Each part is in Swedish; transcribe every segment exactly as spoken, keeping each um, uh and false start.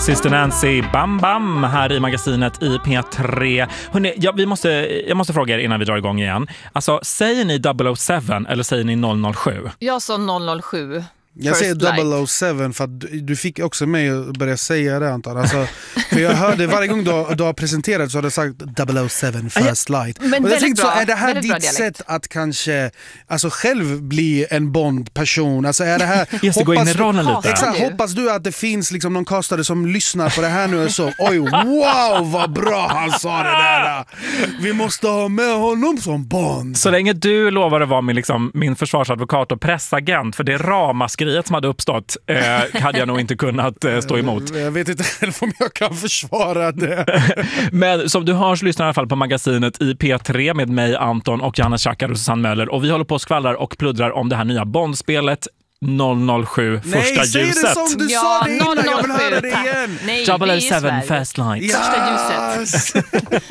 Sister Nancy, bam bam, här i magasinet i P tre. Hörrni, ja, vi måste, jag måste fråga er innan vi drar igång igen. Alltså, säger ni double oh seven eller säger ni noll noll sju? Jag sa noll noll sju. Jag säger double oh seven för att du fick också mig att börja säga det, antar alltså, för jag hörde varje gång du, du har presenterat så har du sagt double oh seven First Light. Men och jag tänkte bra, så, är det här ditt sätt att kanske alltså, själv bli en Bond-person? Alltså, är det här, Just det, gå in i rollen lite. Exakt, hoppas du att det finns liksom, någon kastare som lyssnar på det här nu och så, oj, wow, vad bra han sa det där. Vi måste ha med honom som Bond. Så länge du lovar att vara min, liksom, min försvarsadvokat och pressagent för det ramaskriet som hade uppstått eh, hade jag nog inte kunnat eh, stå emot. Jag vet inte om jag kan försvara det. Men som du hör så lyssnar i alla fall på magasinet i P tre med mig, Anton och Johannes Schackar och Susanne Möller. Och vi håller på och skvallrar och pluddrar om det här nya Bondspelet noll noll sju Nej, första säg ljuset. Det som du ja, sa det innan, noll noll sju, jag vill höra det igen. Nej, double oh seven First Light. Yes. Första ljuset.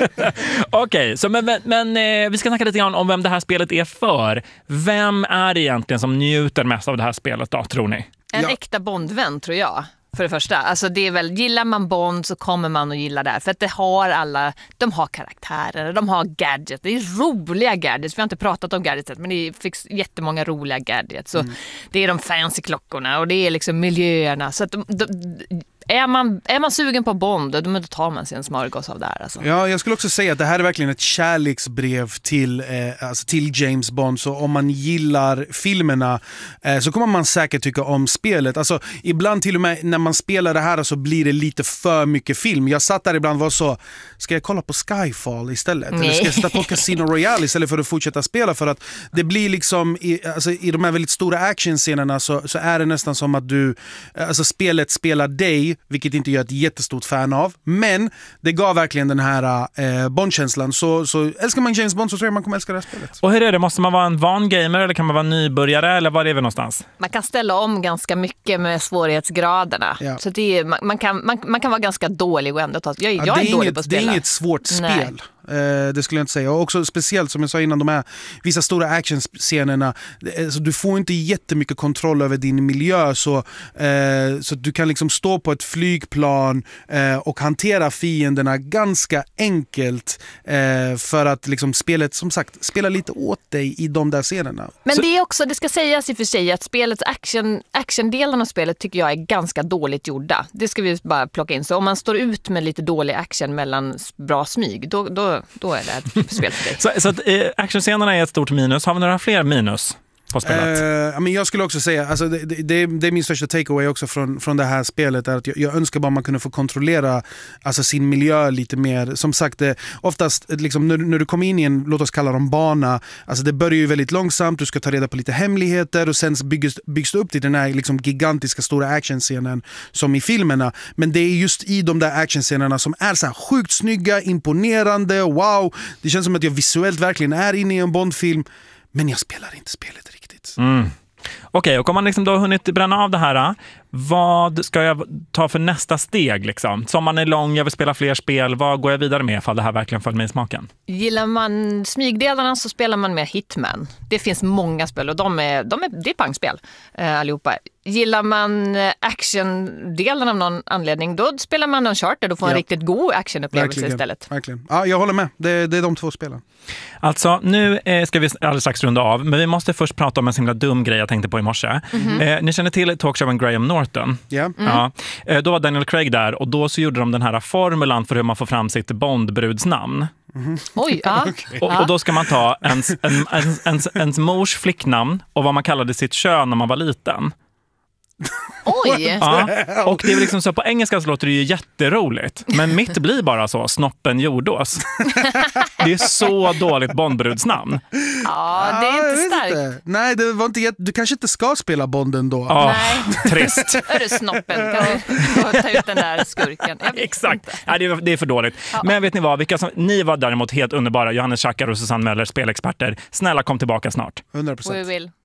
Okej, okay, så men, men, men eh, vi ska snacka lite grann om vem det här spelet är för. Vem är det egentligen som njuter mest av det här spelet då, tror ni? En Ja. äkta Bondvän, tror jag. För det första, alltså det är väl, gillar man Bond så kommer man att gilla det här. För att det har alla, de har karaktärer, de har gadgets. Det är roliga gadgets, vi har inte pratat om gadgets, men det finns jättemånga roliga gadgets. Så mm. det är de fancy klockorna och det är liksom miljöerna. Så att de, de, Är man, är man sugen på Bond, då tar man sig en smörgås av det här. Alltså. Ja, jag skulle också säga att det här är verkligen ett kärleksbrev till, eh, alltså till James Bond. Så om man gillar filmerna eh, så kommer man säkert tycka om spelet. Alltså, ibland till och med när man spelar det här så blir det lite för mycket film. Jag satt där ibland och var så, ska jag kolla på Skyfall istället? Nej. Eller ska jag sätta på Casino Royale istället för att fortsätta spela? För att det blir liksom, i, alltså, i de här väldigt stora actionscenerna så, så är det nästan som att du, alltså spelet spelar dig, vilket inte jag är ett jättestort fan av. Men det gav verkligen den här eh, Bond-känslan. Så, så älskar man James Bond så tror jag man kommer älska det här spelet. Och hur är det? Måste man vara en van gamer eller kan man vara nybörjare? Eller var är vi någonstans? Man kan ställa om ganska mycket med svårighetsgraderna. Ja. Så det är, man, man, kan, man, man kan vara ganska dålig och ändå ta... Jag, jag ja, är, är är dålig inget, på att spela. Det är inget svårt spel. Eh, det skulle jag inte säga. Och också speciellt som jag sa innan, de här vissa stora actionscenerna, eh, så du får inte jättemycket kontroll över din miljö, så, eh, så du kan liksom stå på ett flygplan eh, och hantera fienderna ganska enkelt eh, för att liksom spelet, som sagt, spela lite åt dig i de där scenerna. Men så, det är också, det ska sägas i och för sig att spelets action, actiondelen av spelet tycker jag är ganska dåligt gjorda. Det ska vi bara plocka in. Så om man står ut med lite dålig action mellan bra smyg, då, då Då är det ett spel för dig. Så, så att, eh, actionscenerna är ett stort minus. Har vi några fler minus på spelet? Eh, men jag skulle också säga, alltså det, det, det är min största takeaway också från, från det här spelet, är att jag, jag önskar bara man kunde få kontrollera alltså sin miljö lite mer. Som sagt, det, oftast liksom, när, när du kommer in i en, låt oss kalla dem bana, alltså det börjar ju väldigt långsamt, du ska ta reda på lite hemligheter och sen byggs, byggs det upp till den här liksom, gigantiska stora actionscenen som i filmerna. Men det är just i de där actionscenerna som är så här sjukt snygga, imponerande, wow, det känns som att jag visuellt verkligen är inne i en Bondfilm, men jag spelar inte spelet riktigt. Mm. Okej, okay, och om man liksom då har hunnit bränna av det här, vad ska jag ta för nästa steg? Liksom? Sommaren är lång, jag vill spela fler spel. Vad går jag vidare med ifall det här verkligen föll mig i smaken? Gillar man smygdelarna så spelar man med Hitman. Det finns många spel och de är, de är, det är pangspel eh, allihopa. Gillar man actiondelen av någon anledning, då spelar man Uncharted och får en ja. riktigt god actionupplevelse Verkligen. istället. Verkligen. Ja, jag håller med. Det, det är de två spelen. Alltså, nu eh, ska vi alldeles strax runda av, men vi måste först prata om en så himla dum grej jag tänkte på i morse. Mm-hmm. Eh, ni känner till talkshowen Graham Norton? Yeah. Mm. Ja. Eh, då var Daniel Craig där och då så gjorde de den här formulan för hur man får fram sitt Bondbrudsnamn. Mm-hmm. Oj, ja. okay. och, och då ska man ta ens, en, ens, ens, ens mors flicknamn och vad man kallade sitt kön när man var liten. Oj! Ja, och det är liksom så, på engelska så låter det ju jätteroligt, men mitt blir bara så, snoppen jordås. Det är så dåligt Bondbrudsnamn. Ja, det är inte ja, starkt. inte. Nej, det var inte jätt... du kanske inte ska spela Bonden då. Oh, Nej. Trist. Är det snoppen? Kan du ta ut den där skurken? Exakt. Ja, det, är, det är för dåligt. Ja. Men vet ni vad? Vilka som, ni var däremot helt underbara. Johannes Schackar och Susanne Möller, spelexperter. Snälla, kom tillbaka snart. hundra procent. We will.